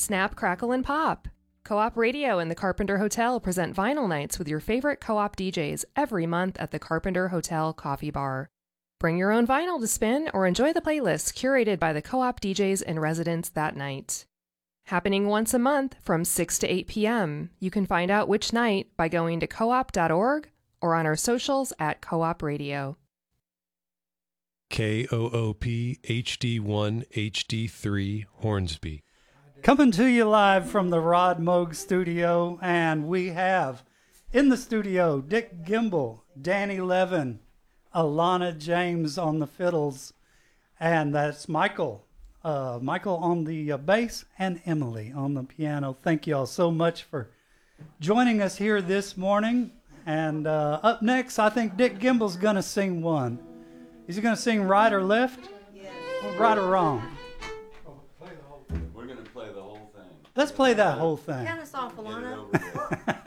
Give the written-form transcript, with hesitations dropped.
Snap, crackle, and pop. Co-op Radio and the Carpenter Hotel present vinyl nights with your favorite co-op DJs every month at the Carpenter Hotel Coffee Bar. Bring your own vinyl to spin or enjoy the playlists curated by the co-op DJs in residence that night. Happening once a month from 6 to 8 p.m. You can find out which night by going to coop.org or on our socials at Co-op Radio. KOOP HD1 HD3 Hornsby. Coming to you live from the Rod Moog studio, and we have in the studio Dick Gimbel, Danny Levin, Alana James on the fiddles, and that's Michael. Michael on the bass, and Emily on the piano. Thank you all so much for joining us here this morning. And up next, I think Dick Gimbel's going to sing one. Is he going to sing right or left? Yes. Right or wrong? We're going to play the whole thing. Let's play that whole thing. Count us off, Get it Alana. over with.